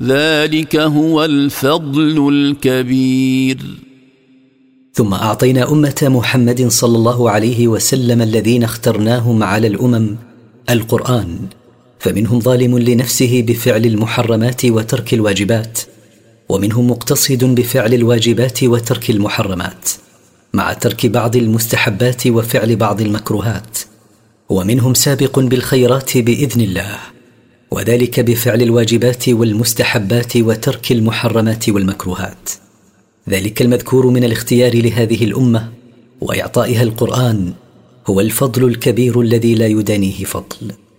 ذلك هو الفضل الكبير. ثم أعطينا أمة محمد صلى الله عليه وسلم الذين اخترناهم على الأمم القرآن، فمنهم ظالم لنفسه بفعل المحرمات وترك الواجبات، ومنهم مقتصد بفعل الواجبات وترك المحرمات مع ترك بعض المستحبات وفعل بعض المكروهات، ومنهم سابق بالخيرات بإذن الله، وذلك بفعل الواجبات والمستحبات وترك المحرمات والمكروهات. ذلك المذكور من الاختيار لهذه الأمة وإعطائها القرآن هو الفضل الكبير الذي لا يدانيه فضل.